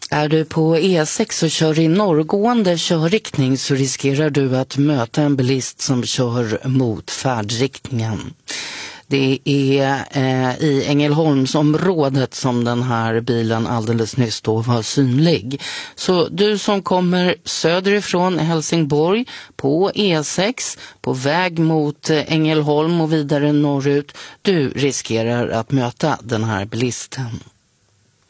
Är du på E6 och kör i norrgående körriktning så riskerar du att möta en bilist som kör mot färdriktningen. Det är i Ängelholmsområdet som den här bilen alldeles nyss då var synlig. Så du som kommer söderifrån Helsingborg på E6 på väg mot Ängelholm och vidare norrut, du riskerar att möta den här bilisten.